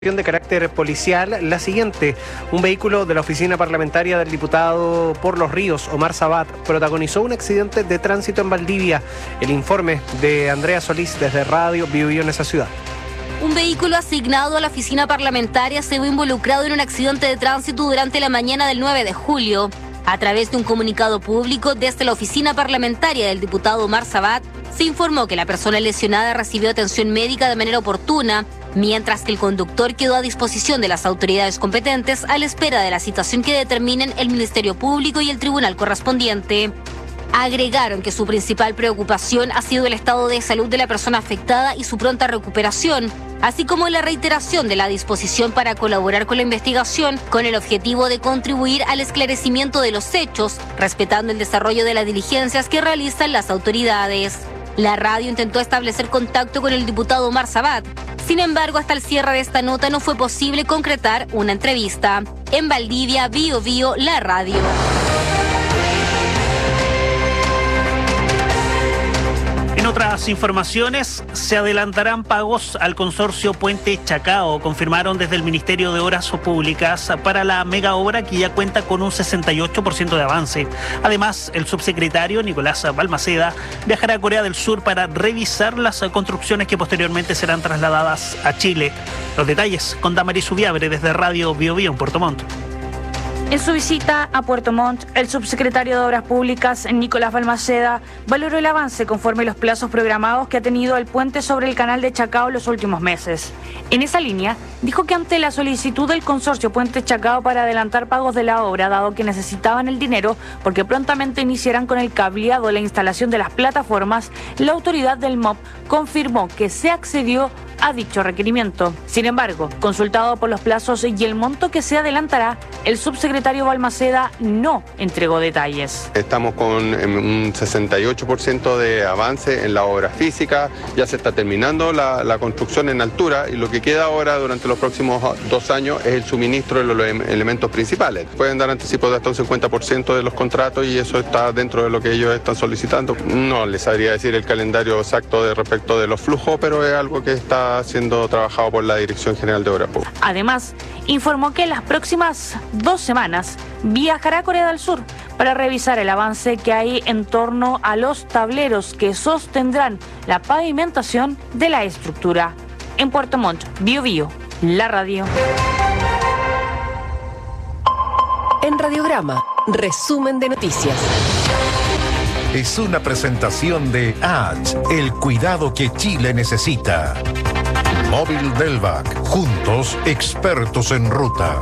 De carácter policial, la siguiente: un vehículo de la oficina parlamentaria del diputado por Los Ríos, Omar Sabat, protagonizó un accidente de tránsito en Valdivia. El informe de Andrea Solís desde Radio Bio Bio en esa ciudad. Un vehículo asignado a la oficina parlamentaria se vio involucrado en un accidente de tránsito durante la mañana del 9 de julio. A través de un comunicado público desde la oficina parlamentaria del diputado Omar Sabat, se informó que la persona lesionada recibió atención médica de manera oportuna, mientras que el conductor quedó a disposición de las autoridades competentes a la espera de la citación que determinen el Ministerio Público y el tribunal correspondiente. Agregaron que su principal preocupación ha sido el estado de salud de la persona afectada y su pronta recuperación, así como la reiteración de la disposición para colaborar con la investigación con el objetivo de contribuir al esclarecimiento de los hechos, respetando el desarrollo de las diligencias que realizan las autoridades. La radio intentó establecer contacto con el diputado Omar Sabat. Sin embargo, hasta el cierre de esta nota no fue posible concretar una entrevista. En Valdivia, Bio Bio, la radio. En otras informaciones, se adelantarán pagos al consorcio Puente Chacao, confirmaron desde el Ministerio de Obras Públicas para la mega obra que ya cuenta con un 68% de avance. Además, el subsecretario Nicolás Balmaceda viajará a Corea del Sur para revisar las construcciones que posteriormente serán trasladadas a Chile. Los detalles con Damaris Ubiabre desde Radio Bio Bio en Puerto Montt. En su visita a Puerto Montt, el subsecretario de Obras Públicas, Nicolás Balmaceda, valoró el avance conforme los plazos programados que ha tenido el puente sobre el canal de Chacao los últimos meses. En esa línea, dijo que ante la solicitud del consorcio Puente Chacao para adelantar pagos de la obra, dado que necesitaban el dinero porque prontamente iniciarán con el cableado de la instalación de las plataformas, la autoridad del MOP confirmó que se accedió a dicho requerimiento. Sin embargo, consultado por los plazos y el monto que se adelantará, el subsecretario Balmaceda no entregó detalles. Estamos con un 68% de avance en la obra física, ya se está terminando la construcción en altura y lo que queda ahora durante los próximos 2 años es el suministro de los elementos principales. Pueden dar anticipos de hasta un 50% de los contratos y eso está dentro de lo que ellos están solicitando. No les sabría decir el calendario exacto de respecto de los flujos, pero es algo que está siendo trabajado por la Dirección General de Obras Públicas. Además, informó que en las próximas 2 semanas viajará a Corea del Sur para revisar el avance que hay en torno a los tableros que sostendrán la pavimentación de la estructura. En Puerto Montt, Bio Bio, la radio. En Radiograma, resumen de noticias. Es una presentación de ADS, el cuidado que Chile necesita. Móvil Delvac, juntos expertos en ruta.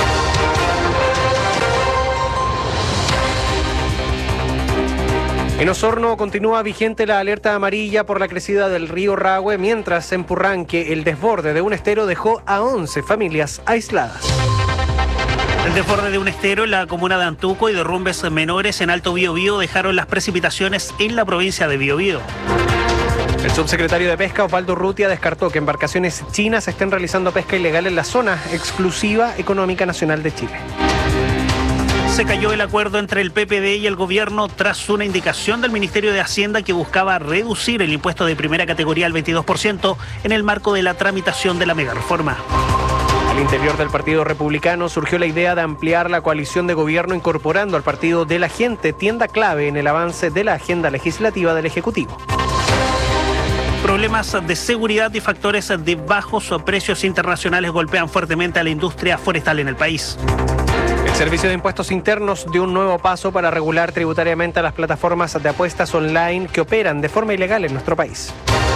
En Osorno continúa vigente la alerta amarilla por la crecida del río Rahue, mientras en Purranque el desborde de un estero dejó a 11 familias aisladas. El desborde de un estero en la comuna de Antuco y derrumbes menores en Alto Biobío dejaron las precipitaciones en la provincia de Biobío. El subsecretario de Pesca, Osvaldo Urrutia, descartó que embarcaciones chinas estén realizando pesca ilegal en la zona exclusiva económica nacional de Chile. Se cayó el acuerdo entre el PPD y el gobierno tras una indicación del Ministerio de Hacienda que buscaba reducir el impuesto de primera categoría al 22% en el marco de la tramitación de la megareforma. Al interior del Partido Republicano surgió la idea de ampliar la coalición de gobierno incorporando al Partido de la Gente, tienda clave en el avance de la agenda legislativa del Ejecutivo. Problemas de seguridad y factores de bajos precios internacionales golpean fuertemente a la industria forestal en el país. El Servicio de Impuestos Internos dio un nuevo paso para regular tributariamente a las plataformas de apuestas online que operan de forma ilegal en nuestro país.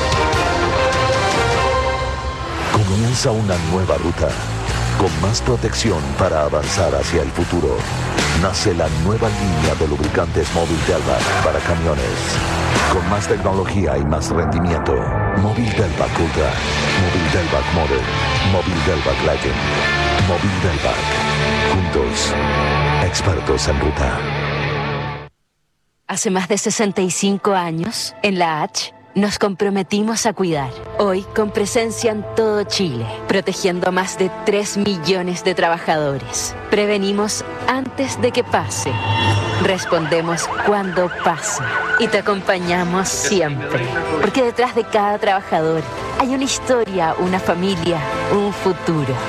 Comienza una nueva ruta, con más protección para avanzar hacia el futuro. Nace la nueva línea de lubricantes Móvil Delvac para camiones. Con más tecnología y más rendimiento. Móvil Delvac Ultra, Móvil Delvac Model, Móvil Delvac Legend, Móvil Delvac. Juntos, expertos en ruta. Hace más de 65 años, en la H, nos comprometimos a cuidar. Hoy, con presencia en todo Chile, protegiendo a más de 3 millones de trabajadores. Prevenimos antes de que pase. Respondemos cuando pasa. Y te acompañamos siempre. Porque detrás de cada trabajador Hay una historia, una familia, un futuro.